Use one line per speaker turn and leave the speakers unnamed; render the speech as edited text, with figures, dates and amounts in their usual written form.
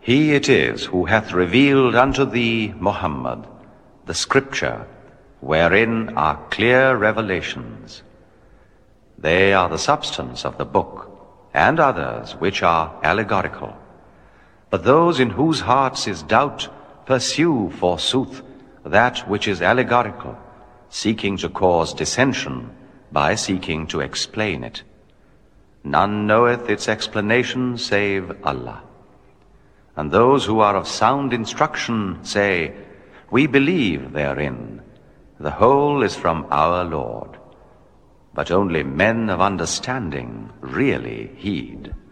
He it is who hath revealed unto thee, Muhammad, the scripture, wherein are clear revelations. They are the substance of the book, and others which are allegorical. But those in whose hearts is doubt pursue, forsooth, that which is allegorical, seeking to cause dissension by seeking to explain it. None knoweth its explanation save Allah. And those who are of sound instruction say, We believe therein. The whole is from our Lord. But only men of understanding really heed.